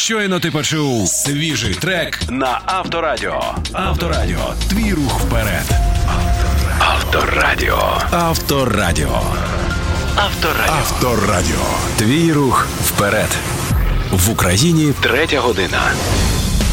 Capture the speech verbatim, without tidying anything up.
Щойно ти почув свіжий трек на Авторадіо. Авторадіо. Твій рух вперед. Авторадіо. Авторадіо. Авторадіо. Авторадіо. Твій рух вперед. В Україні третя година.